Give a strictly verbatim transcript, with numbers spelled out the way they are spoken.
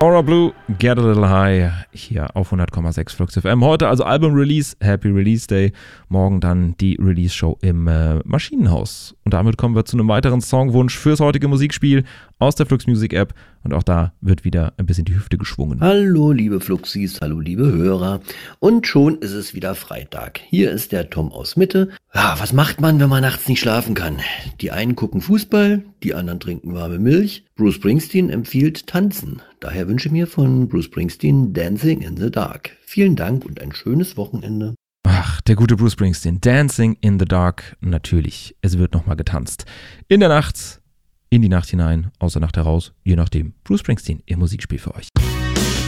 Aura Blue, Get a Little High, hier auf hundert Komma sechs Flux F M. Heute also Album-Release, Happy Release Day. Morgen dann die Release-Show im äh, Maschinenhaus. Und damit kommen wir zu einem weiteren Songwunsch fürs heutige Musikspiel aus der Flux Music App. Und auch da wird wieder ein bisschen die Hüfte geschwungen. Hallo liebe Fluxis, hallo liebe Hörer. Und schon ist es wieder Freitag. Hier ist der Tom aus Mitte. Ja, was macht man, wenn man nachts nicht schlafen kann? Die einen gucken Fußball, die anderen trinken warme Milch. Bruce Springsteen empfiehlt Tanzen. Daher wünsche ich mir von Bruce Springsteen Dancing in the Dark. Vielen Dank und ein schönes Wochenende. Ach, der gute Bruce Springsteen. Dancing in the Dark. Natürlich, es wird nochmal getanzt. In der Nacht, in die Nacht hinein, aus der Nacht heraus, je nachdem. Bruce Springsteen, ihr Musikspiel für euch.